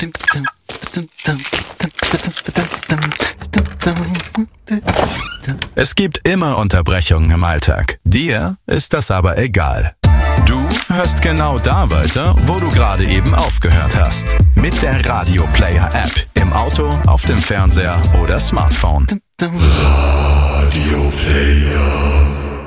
Es gibt immer Unterbrechungen im Alltag. Dir ist das aber egal. Du hörst genau da weiter, wo du gerade eben aufgehört hast. Mit der Radio Player App. Im Auto, auf dem Fernseher oder Smartphone. Radio Player.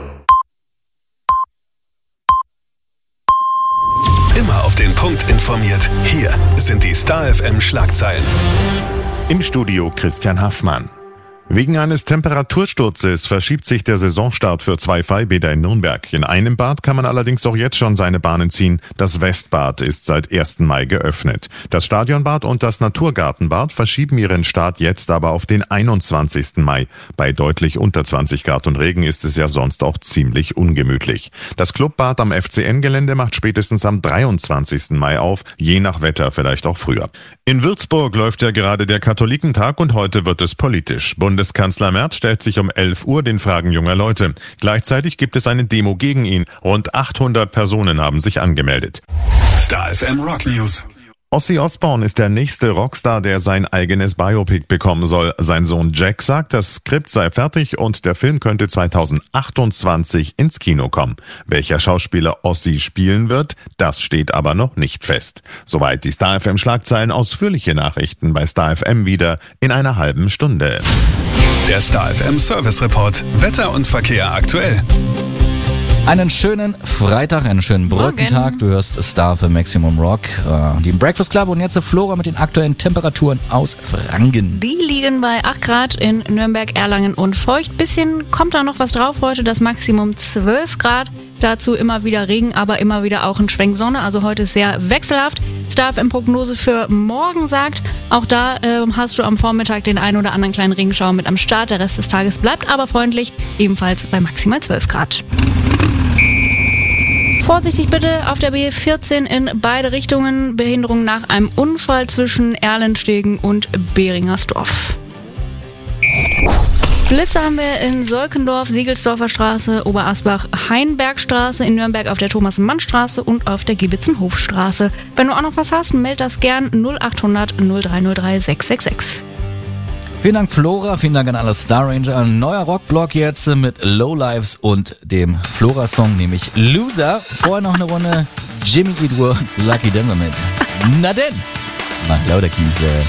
Immer auf den Punkt informiert. Hier sind die Star FM Schlagzeilen. Im Studio Christian Haffmann. Wegen eines Temperatursturzes verschiebt sich der Saisonstart für 2 Freibäder in Nürnberg. In einem Bad kann man allerdings auch jetzt schon seine Bahnen ziehen. Das Westbad ist seit 1. Mai geöffnet. Das Stadionbad und das Naturgartenbad verschieben ihren Start jetzt aber auf den 21. Mai. Bei deutlich unter 20 Grad und Regen ist es ja sonst auch ziemlich ungemütlich. Das Clubbad am FCN-Gelände macht spätestens am 23. Mai auf, je nach Wetter vielleicht auch früher. In Würzburg läuft ja gerade der Katholikentag und heute wird es politisch. Bundeskanzler Merz stellt sich um 11 Uhr den Fragen junger Leute. Gleichzeitig gibt es eine Demo gegen ihn. Rund 800 Personen haben sich angemeldet. Star FM Rock News. Ozzy Osbourne ist der nächste Rockstar, der sein eigenes Biopic bekommen soll. Sein Sohn Jack sagt, das Skript sei fertig und der Film könnte 2028 ins Kino kommen. Welcher Schauspieler Ozzy spielen wird, das steht aber noch nicht fest. Soweit die Star FM Schlagzeilen. Ausführliche Nachrichten bei Star FM wieder in einer halben Stunde. Der Star FM Service Report. Wetter und Verkehr aktuell. Einen schönen Freitag, einen schönen Brückentag. Du hörst Star für Maximum Rock, die Breakfast Club und jetzt Flora mit den aktuellen Temperaturen aus Franken. Die liegen bei 8 Grad in Nürnberg, Erlangen und Feucht. Bisschen kommt da noch was drauf heute, das Maximum 12 Grad. Dazu immer wieder Regen, aber immer wieder auch ein Schwenk Sonne. Also heute ist sehr wechselhaft. Star FM Prognose für morgen sagt, auch da hast du am Vormittag den einen oder anderen kleinen Regenschauer mit am Start. Der Rest des Tages bleibt aber freundlich, ebenfalls bei maximal 12 Grad. Vorsichtig bitte auf der B14 in beide Richtungen. Behinderung nach einem Unfall zwischen Erlenstegen und Beringersdorf. Blitze haben wir in Solkendorf, Siegelsdorfer Straße, Oberasbach, Heinbergstraße, in Nürnberg auf der Thomas-Mann-Straße und auf der Giebitzenhofstraße. Wenn du auch noch was hast, meld das gern 0800 0303 666. Vielen Dank Flora, vielen Dank an alle Star Ranger. Ein neuer Rockblock jetzt mit Lowlives und dem Flora-Song, nämlich Loser. Vorher noch eine Runde Jimmy Eat World, Lucky Denver mit. Na denn, mach lauter Kiesler.